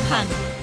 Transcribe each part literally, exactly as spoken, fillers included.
行。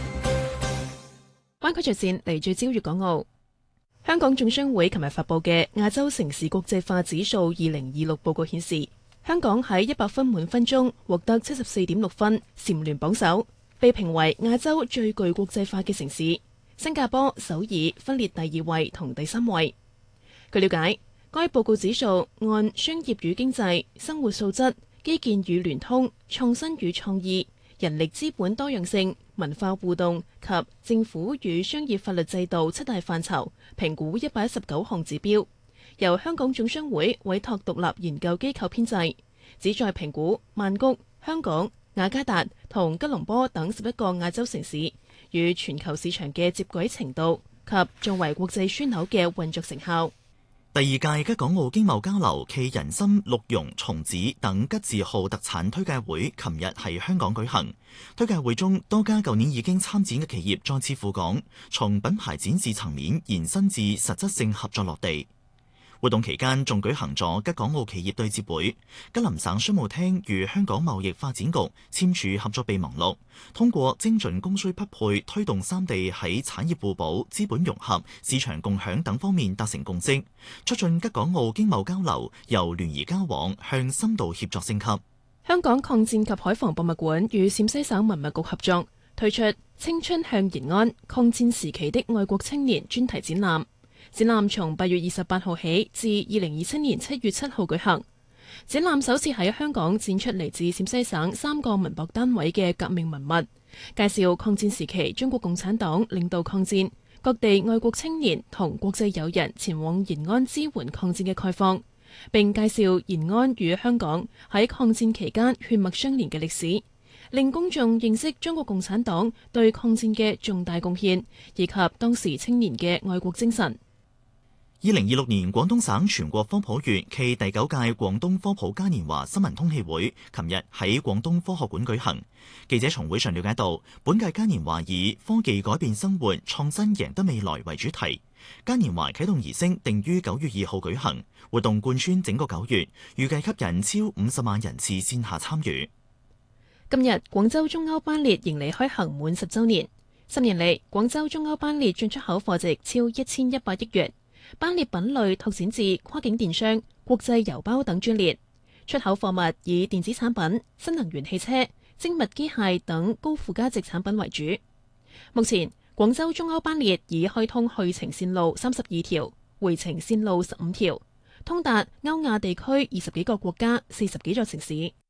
灣區著線嚟聚焦粵港澳。香港總商會琴日發布嘅亞洲城市國際化指數二零二六報告顯示，香港喺一百分滿分中獲得七十四點六分，蟬聯榜首，被評為亞洲最具國際化嘅城市。新加坡、首爾分列第二位同第三位。據了解，該報告指數按商業與經濟、生活素質、基建與聯通、創新與創意、人力資本多樣性、文化互動及政府與商業法律制度七大範疇評估一百一十九項指標，由香港總商會委託獨立研究機構編製，旨在評估曼谷、香港、雅加達同吉隆坡等十一個亞洲城市與全球市場嘅接軌程度及作為國際樞紐嘅運作成效。 第二屆吉港澳經貿交流暨人參、鹿茸、松子等吉字號特產推介會琴日喺香港舉行。推介會中，多家舊年已經參展嘅企業再次赴港，從品牌展示層面延伸至實質性合作落地。活動期間仲舉行咗吉港澳企業對接會，吉林省商務廳與香港貿易發展局簽署合作備忘錄，通過精準供需匹配，推動三地喺產業互補、資本融合、市場共享等方面達成共識，促進吉港澳經貿交流由聯誼交往向深度協作升級。 香港抗戰及海防博物館與陝西省文物局合作推出《青春向延安：抗戰時期的愛國青年》專題展覽。展覽從八月二十八號起至二零二七年七月七號舉行。展覽首次喺香港展出嚟自陝西省三個文博單位嘅革命文物，介紹抗戰時期中國共產黨領導抗戰，各地愛國青年同國際友人前往延安支援抗戰嘅概況，並介紹延安與香港喺抗戰期間血脈相連嘅歷史，令公眾認識中國共產黨對抗戰嘅重大貢獻，以及當時青年嘅愛國精神。 二零二六年廣東省全國科普月暨第九屆廣東科普嘉年華新聞通氣會，琴日喺廣東科學館舉行。記者從會上了解到，本屆嘉年華以科技改變生活，創新贏得未來為主題。嘉年華啟動儀式定於九月二號舉行，活動貫穿整個九月，預計吸引超五十萬人次線下參與。 今日廣州中歐班列迎嚟開行滿十週年，十年嚟廣州中歐班列進出口貨值超一千一百億元。班列品類拓展至跨境電商、國際郵包等專列，出口貨物以電子產品、新能源汽車、精密機械等高附加值產品為主。目前廣州中歐班列已開通去程線路三十二條，回程線路十五條，通達歐亞地區二十幾個國家、四十幾座城市。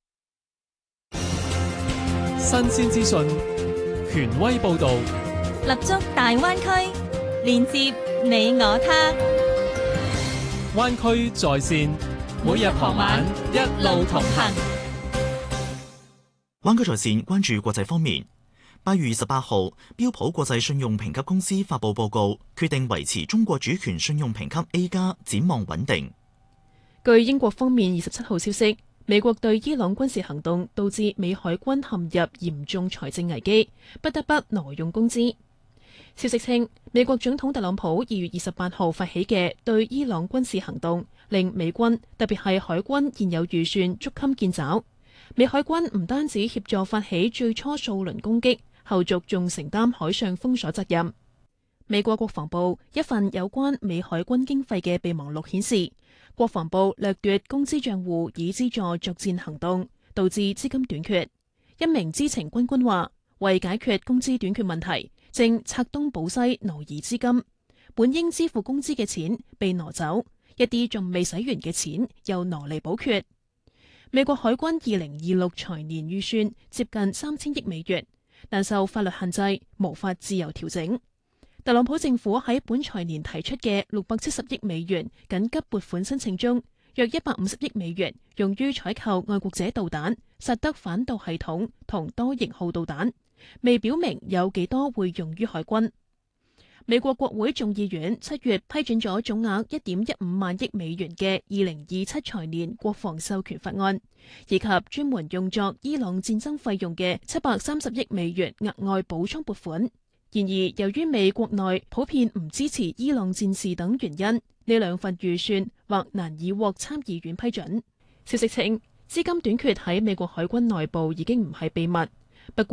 新鮮資訊，權威報導， 立足大灣區，連接你我他。 灣區在線，每日傍晚一路同行。 灣區在線關注國際方面。八月二十八號，標普國際信用評級公司發布報告，決定維持中國主權信用評級 A 加，展望穩定。 據英國方面二十七號消息，美國對伊朗軍事行動導致美海軍陷入嚴重財政危機，不得不挪用工資。消息稱，美國總統特朗普二月二十八號發起嘅對伊朗軍事行動，令美軍特別係海軍現有預算捉襟見肘。美海軍唔單止協助發起最初數輪攻擊，後續仲承擔海上封鎖責任。美國國防部一份有關美海軍經費嘅備忘錄顯示，國防部掠奪工資賬戶以資助作戰行動，導致資金短缺。一名知情軍官話，為解決工資短缺問題，正拆東補西挪移資金，本應支付工資嘅錢被挪走，一啲仲未使完嘅錢又挪嚟補缺。美國海軍二零二六財年預算接近三千億美元，但受法律限制，無法自由調整。特朗普政府喺本財年提出嘅六百七十億美元緊急撥款申請中，約一百五十億美元用於採購愛國者導彈、薩德反導系統同多型號導彈，未表明有幾多會用於海軍。美國國會眾議院七月批准咗總額一點一五萬億美元嘅二零二七財年國防授權法案，以及專門用作伊朗戰爭費用嘅七百三十億美元額外補充撥款。然而，由於美國內普遍唔支持伊朗戰事等原因，呢兩份預算或難以獲參議院批准。消息稱，資金短缺喺美國海軍內部已經唔係秘密。不過